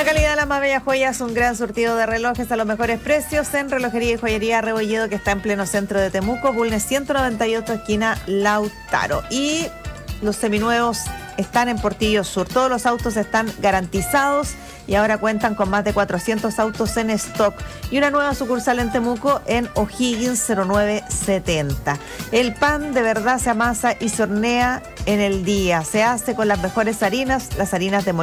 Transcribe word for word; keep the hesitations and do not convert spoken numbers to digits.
calidad de las más bellas joyas, un gran surtido de relojes a los mejores precios en Relojería y Joyería Rebolledo, que está en pleno centro de Temuco, Bulnes ciento noventa y ocho, esquina Lautaro. Y los seminuevos están en Portillo Sur. Todos los autos están garantizados y ahora cuentan con más de cuatrocientos autos en stock. Y una nueva sucursal en Temuco en O'Higgins cero nueve setenta. El pan de verdad se amasa y se hornea en el día. Se hace con las mejores harinas, las harinas de